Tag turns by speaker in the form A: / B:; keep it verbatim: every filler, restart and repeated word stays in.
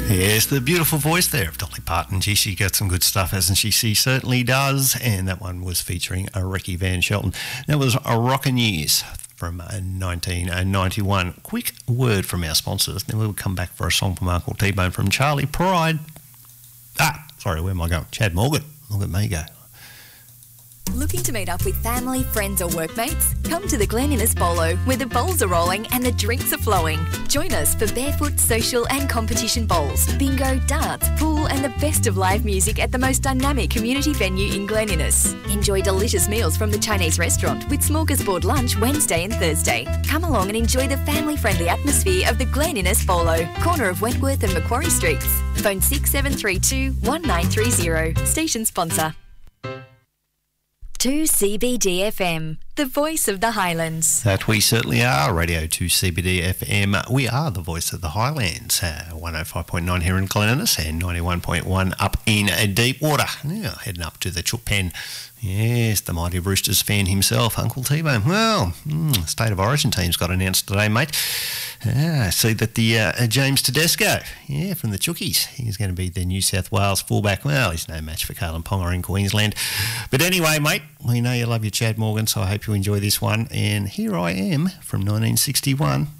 A: Yes, the beautiful voice there of Dolly Parton. Gee, she got some good stuff, hasn't she? She certainly does. And that one was featuring a Ricky Van Shelton. That was a Rockin' Years from uh, nineteen ninety-one. Quick word from our sponsors. Then we'll come back for a song from Uncle T-Bone from Charlie Pride. Ah, sorry, where am I going? Chad Morgan. Look at me go.
B: Looking to meet up with family, friends or workmates? Come to the Glen Innes Bolo, where the bowls are rolling and the drinks are flowing. Join us for barefoot, social and competition bowls, bingo, darts, pool and the best of live music at the most dynamic community venue in Glen Innes. Enjoy delicious meals from the Chinese restaurant with smorgasbord lunch Wednesday and Thursday. Come along and enjoy the family-friendly atmosphere of the Glen Innes Bolo, corner of Wentworth and Macquarie Streets. Phone six seven three two, one nine three zero. Station sponsor. two C B D F M, the voice of the Highlands.
A: That we certainly are, Radio two C B D F M. We are the voice of the Highlands, uh, one oh five point nine here in Glen Innes and ninety-one point one up in Deepwater. Now heading up to the Chook Pen. Yes, the mighty Roosters fan himself, Uncle T-Bone. Well, mm, State of Origin team's got announced today, mate. Ah, I see that the uh, James Tedesco, yeah, from the Chookies, he's going to be the New South Wales fullback. Well, he's no match for Kalen Ponga in Queensland. But anyway, mate, we know you love your Chad Morgan, so I hope you enjoy this one. And here I am from nineteen sixty-one.